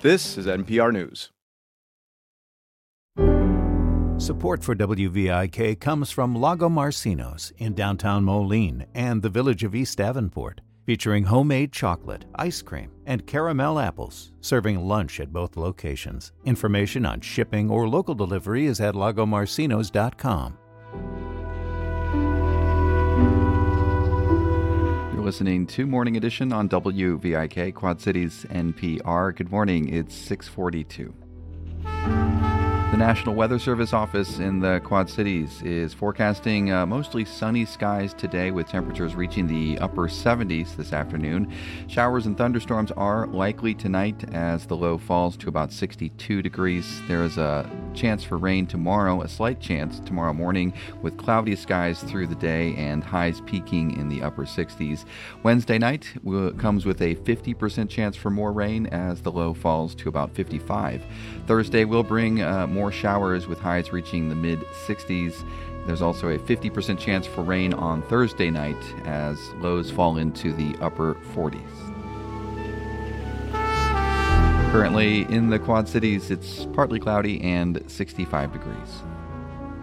This is NPR News. Support for WVIK comes from Lago Marcinos in downtown Moline and the village of East Davenport, featuring homemade chocolate, ice cream, and caramel apples, serving lunch at both locations. Information on shipping or local delivery is at lagomarcinos.com. You're listening to Morning Edition on WVIK, Quad Cities NPR. Good morning, it's 6:42. The National Weather Service office in the Quad Cities is forecasting mostly sunny skies today with temperatures reaching the upper 70s this afternoon. Showers and thunderstorms are likely tonight as the low falls to about 62 degrees. There is a chance for rain tomorrow, a slight chance tomorrow morning with cloudy skies through the day and highs peaking in the upper 60s. Wednesday night comes with a 50% chance for more rain as the low falls to about 55. Thursday will bring more showers with highs reaching the mid-60s. There's also a 50% chance for rain on Thursday night as lows fall into the upper 40s. Currently in the Quad Cities, it's partly cloudy and 65 degrees.